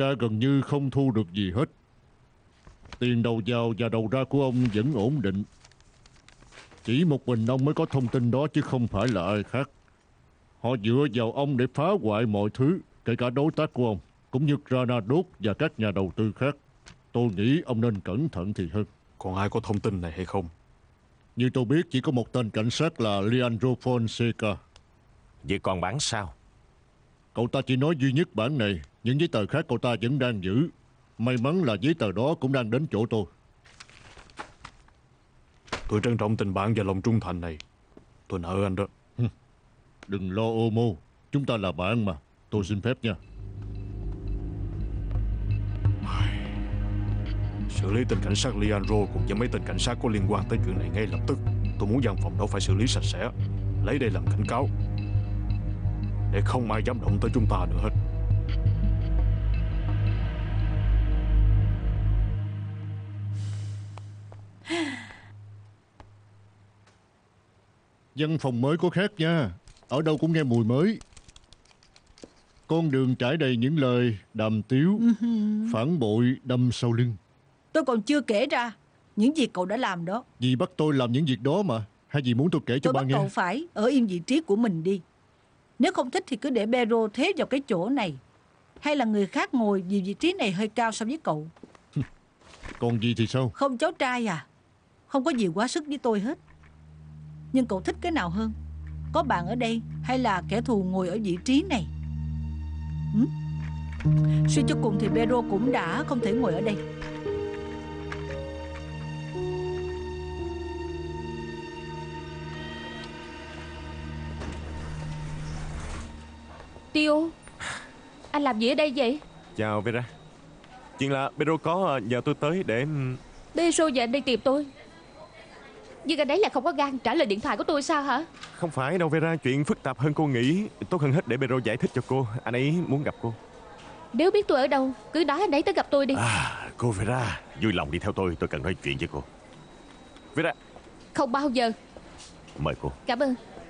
ca gần như không thu được gì hết. Tiền đầu vào và đầu ra của ông vẫn ổn định. Chỉ một mình ông mới có thông tin đó chứ không phải là ai khác. Họ dựa vào ông để phá hoại mọi thứ, kể cả đối tác của ông, cũng như Granados và các nhà đầu tư khác. Tôi nghĩ ông nên cẩn thận thì hơn. Còn ai có thông tin này hay không? Như tôi biết chỉ có một tên cảnh sát là Leandro Fonseca. Vậy còn bản sao? Cậu ta chỉ nói duy nhất bản này. Những giấy tờ khác cậu ta vẫn đang giữ. May mắn là giấy tờ đó cũng đang đến chỗ tôi. Tôi trân trọng tình bạn và lòng trung thành này. Tôi nợ anh đó. Đừng lo Omo, chúng ta là bạn mà. Tôi xin phép nha. Xử lý tên cảnh sát Leandro cùng với mấy tên cảnh sát có liên quan tới chuyện này ngay lập tức. Tôi muốn văn phòng đó phải xử lý sạch sẽ. Lấy đây làm cảnh cáo, để không ai dám động tới chúng ta nữa hết. Văn phòng mới có khác nha. Ở đâu cũng nghe mùi mới. Con đường trải đầy những lời đàm tiếu, phản bội đâm sau lưng. Tôi còn chưa kể ra những gì cậu đã làm đó. Dì bắt tôi làm những việc đó mà. Hay dì muốn tôi kể cho Tôi ba bắt nghe? cậu phải ở yên vị trí của mình đi. Nếu không thích thì cứ để Pedro thế vào cái chỗ này. Hay là người khác ngồi vì vị trí này hơi cao so với cậu. Còn gì thì sao? Không cháu trai à? Không có gì quá sức với tôi hết. Nhưng cậu thích cái nào hơn? Có bạn ở đây hay là kẻ thù ngồi ở vị trí này? Suy cho cùng thì Pedro cũng đã không thể ngồi ở đây. Tio, anh làm gì ở đây vậy? Chào Vera. Chuyện là Pedro có nhờ tôi tới để... Pedro và anh đi tìm tôi. Nhưng anh ấy là không có gan trả lời điện thoại của tôi sao hả? Không phải đâu Vera, chuyện phức tạp hơn cô nghĩ. Tốt hơn hết để Pedro giải thích cho cô. Anh ấy muốn gặp cô. Nếu biết tôi ở đâu, cứ nói anh ấy tới gặp tôi đi. Cô Vera, vui lòng đi theo tôi cần nói chuyện với cô. Vera. Không bao giờ. Mời cô. Cảm ơn.